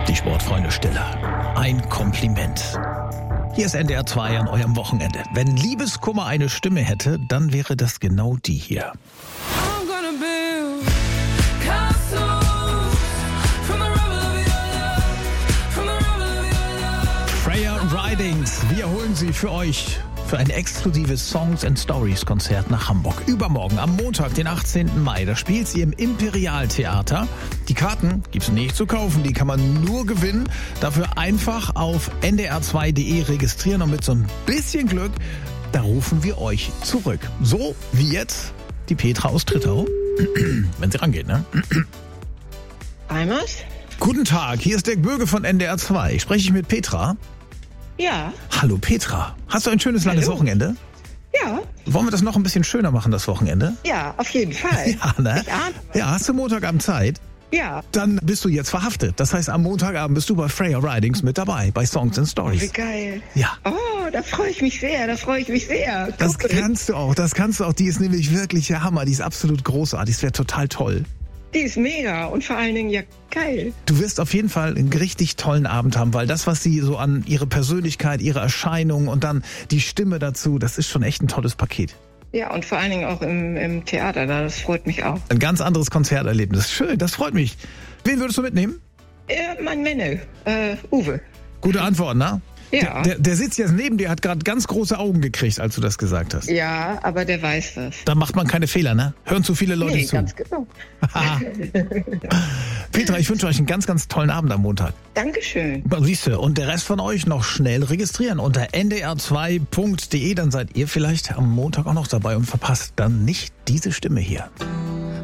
Die Sportfreunde Stiller. Ein Kompliment. Hier ist NDR 2 an eurem Wochenende. Wenn Liebeskummer eine Stimme hätte, dann wäre das genau die hier. Freya Ridings, wir holen sie für euch für ein exklusives Songs and Stories Konzert nach Hamburg. Übermorgen, am Montag, den 18. Mai, da spielt sie im Imperialtheater. Die Karten gibt's nicht zu kaufen, die kann man nur gewinnen. Dafür einfach auf ndr2.de registrieren und mit so ein bisschen Glück, da rufen wir euch zurück. So wie jetzt die Petra aus Trittau, wenn sie rangeht, ne? Reimers? Guten Tag, hier ist Dirk Böge von NDR 2. Spreche ich mit Petra? Ja. Hallo Petra, hast du ein schönes langes Wochenende? Ja. Wollen wir das noch ein bisschen schöner machen, das Wochenende? Ja, auf jeden Fall. Ja, ne? Ich ahne. Ja, hast du Montagabend Zeit? Ja. Dann bist du jetzt verhaftet. Das heißt, am Montagabend bist du bei Freya Ridings mit dabei, bei Songs and Wie Stories. geil. Ja. Oh, da freue ich mich sehr, Das Cool. kannst du auch. Die ist nämlich wirklich der Hammer. Die ist absolut großartig. Das wäre total toll. Die ist mega und vor allen Dingen ja geil. Du wirst auf jeden Fall einen richtig tollen Abend haben, weil das, was sie so an ihre Persönlichkeit, ihre Erscheinung und dann die Stimme dazu, das ist schon echt ein tolles Paket. Ja, und vor allen Dingen auch im Theater, das freut mich auch. Ein ganz anderes Konzerterlebnis. Schön, das freut mich. Wen würdest du mitnehmen? Mein Männer, Uwe. Gute Antwort, ne? Ja. Der sitzt jetzt neben dir, hat gerade ganz große Augen gekriegt, als du das gesagt hast. Ja, aber der weiß das. Da macht man keine Fehler, ne? Hören zu viele Leute zu. Ganz genau. Petra, ich wünsche euch einen ganz, ganz tollen Abend am Montag. Dankeschön. Siehst du, und der Rest von euch noch schnell registrieren unter ndr2.de. Dann seid ihr vielleicht am Montag auch noch dabei und verpasst dann nicht diese Stimme hier.